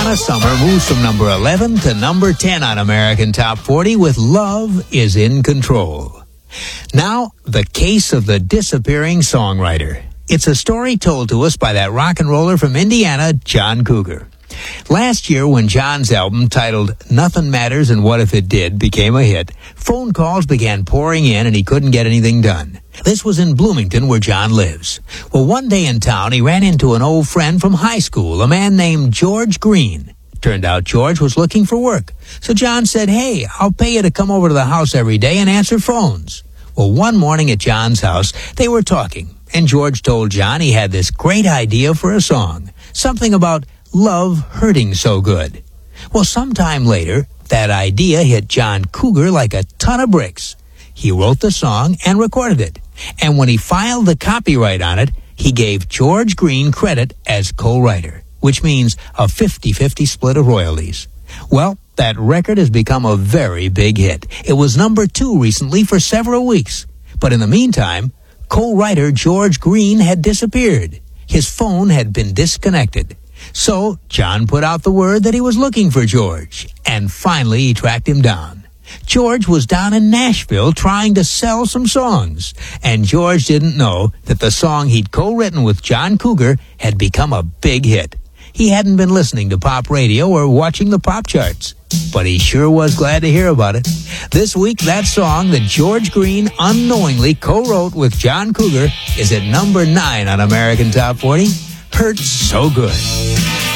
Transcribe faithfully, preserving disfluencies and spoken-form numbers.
Donna Summer moves from number eleven to number ten on American Top forty with Love Is in Control. Now, the case of the disappearing songwriter. It's a story told to us by that rock and roller from Indiana, John Cougar. Last year, when John's album titled Nothing Matters and What If It Did became a hit, phone calls began pouring in and he couldn't get anything done. This was in Bloomington, where John lives. Well, one day in town, he ran into an old friend from high school, a man named George Green. Turned out George was looking for work. So John said, "Hey, I'll pay you to come over to the house every day and answer phones." Well, one morning at John's house, they were talking, and George told John he had this great idea for a song, something about love hurting so good. Well, sometime later, that idea hit John Cougar like a ton of bricks. He wrote the song and recorded it. And when he filed the copyright on it, he gave George Green credit as co-writer, which means a fifty-fifty split of royalties. Well, that record has become a very big hit. It was number two recently for several weeks. But in the meantime, co-writer George Green had disappeared. His phone had been disconnected. So John put out the word that he was looking for George, and finally he tracked him down. George was down in Nashville trying to sell some songs, and George didn't know that the song he'd co-written with John Cougar had become a big hit. He hadn't been listening to pop radio or watching the pop charts, but he sure was glad to hear about it. This week, that song that George Green unknowingly co-wrote with John Cougar is at number nine on American Top forty. Hurts So Good.